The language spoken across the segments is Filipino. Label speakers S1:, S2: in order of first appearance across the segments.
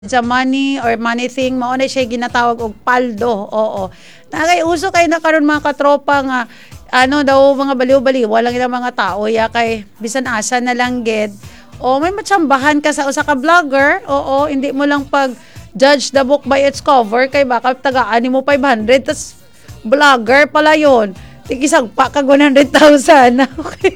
S1: sa money or money thing mao na siya ginatawag og paldo. Oo. Nakay uso kay na karon mga katropa nga ano daw mga baliw-baliw walang ilang mga tao ya kay bisan asa na lang gid. O may matsambahan ka sa usa ka vlogger. Oo, hindi mo lang pag judge the book by its cover kay baka tagaan mo 500 tas vlogger pala yon. Tigisag pa kag 100,000. Okay.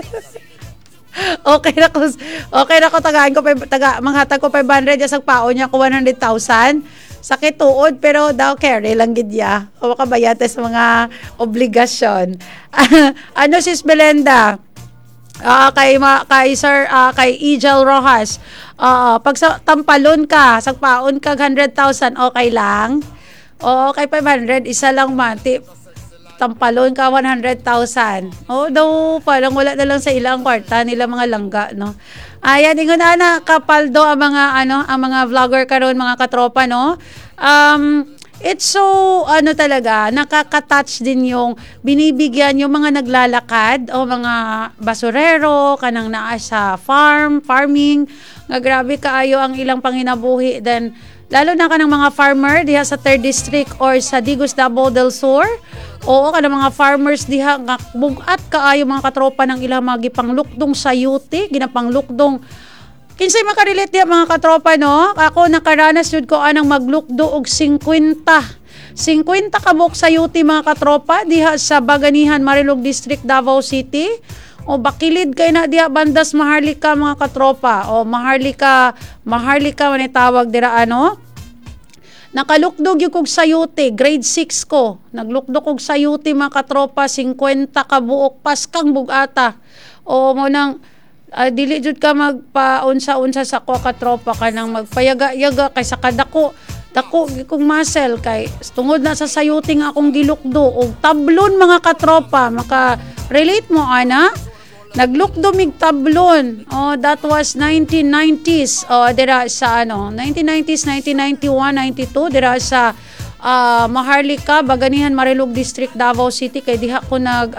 S1: Okay na ko tagaan ko manghatag ko 500 ya paon niya ko 100,000 sakit tuod pero daw carry lang gid ya o makabayad sa mga obligasyon. Ano sis Belenda, kay Sir kay Ijel Rojas, pag sa tampalon ka sagpaon kag 100,000 okay lang o kay 500 isa lang man tampalon ka 100,000. Oh, daw parang wala na lang sa ilang kwarta nila mga langga, no. Ayan, ingon na kapaldo ang mga vlogger karon mga katropa, no. It's so talaga nakaka-touch din yung binibigyan yung mga naglalakad o mga basurero kanang naa sa farming nga grabe kaayo ang ilang panginabuhi then lalo na kanang mga farmer diha sa 3rd District or sa Digos Davao del Sur. Oo, kanang mga farmers diha nga bugat kaayo mga katropa ng ilang mga gipanglukdong sayuti, ginapanglukdong kinsay makarelate diha mga katropa, no? Ako nakaranas jud ko anang maglukdo og 50 kabuk sayuti mga katropa diha sa Baganihan, Marilog District, Davao City. O bakilid kay na diha bandas Maharlika mga katropa. O Maharlika man tawag dira Nakalukdog yung kog sayuti, grade 6 ko. Naglukdog kog sayuti mga katropa, 50 kabuok paskang bugata. O mo nang dili jud ka magpaunsa-unsa sa ko katropa ka nang magpayaga-yaga kay sa kadako kong muscle kay tungod na sa sayuti nga akong gilukdo og tablon mga katropa maka relate mo ana. Naglukdomig tablon. Oh, that was 1990s. Oh, dira sa 1990s, 1991, 92 dira sa Maharlika, Baganihan, Marilog District, Davao City kay diha ko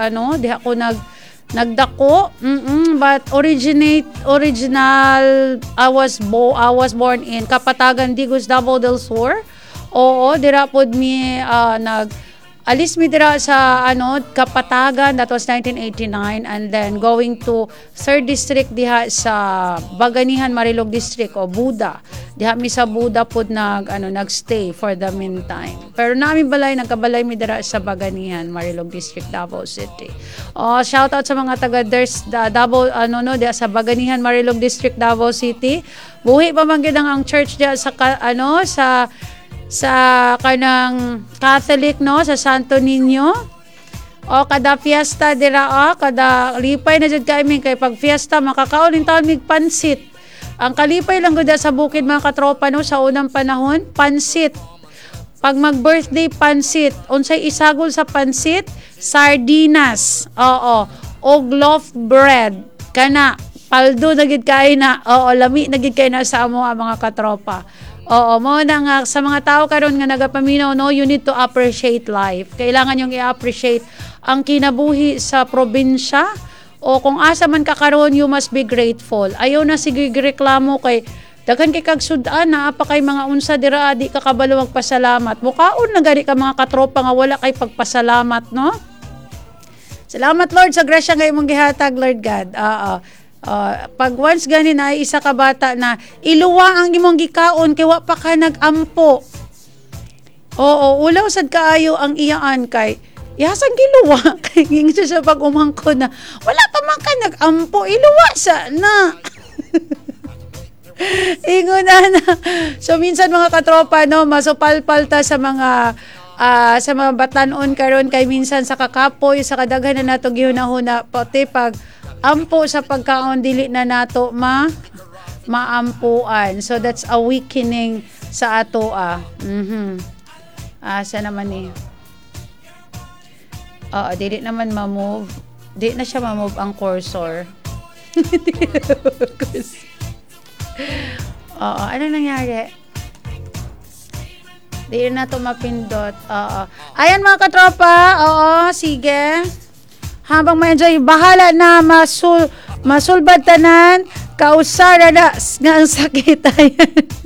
S1: nagdako. But original I was born in Kapatagan, Digos, Davao del Sur. Oo, dira pod mi alis mi dira sa Kapatagan, that was 1989, and then going to 3rd District diha sa Baganihan, Marilog District o Buda. Diha mi sa Buda pod nagstay for the meantime. Pero nagkabalay mi dira sa Baganihan, Marilog District, Davao City. Shout out sa mga taga Davao diha sa Baganihan, Marilog District, Davao City. Buhi pa man gid ang church diha sa kanang Catholic, no, sa Santo Niño. O kada fiesta dira kada lipay na jud kami kay pag fiesta makakaon in taon mig pansit. Ang kalipay lang gud sa bukid mga katropa, no, sa unang panahon pansit. Pag mag-birthday pansit, unsay isagol sa pansit? Sardinas. Oo, og loaf bread. Kana paldo na gid kay na. Oo, lami na gid kay na sa amo mga katropa. Oo, mo na nga sa mga tao karon nga nagapaminaw, no, you need to appreciate life. Kailangan yung i-appreciate ang kinabuhi sa probinsya o kung asa man ka karon, you must be grateful. Ayaw na sige reklamo kay daghan kay kag sudan na apa kay mga unsa dira di ka kabalo magpasalamat. Mukaon na gani ka mga katropa nga wala kay pagpasalamat, no? Salamat Lord sa grasya nga imong gihatag, Lord God. Pag once ganin ay isa ka bata na iluwa ang imong gikaon kay wa pa ka nagampo. Oo, ulaw sad kaayo ang iyaan kay yasang giluwa kay ngingso sa pag umangko na wala pa man ka nagampo iluwa sa na. Ingon na. So minsan mga katropa, no, masupalpalta sa mga batanon karon kay minsan sa kakapoy sa kadaghan na nato gihunahuna pati pag ampo sa pagkaon dili na nato maampuan. So that's a weakening sa ato asa naman ni dili naman ma-move. Di na siya ma-move ang cursor. Ano nangyari? Di na to mapindot. Ayan mga katropa. Sige. Habang ma-enjoy, bahala na masulbad tanan, kausara na nga ang sakit. Ayan.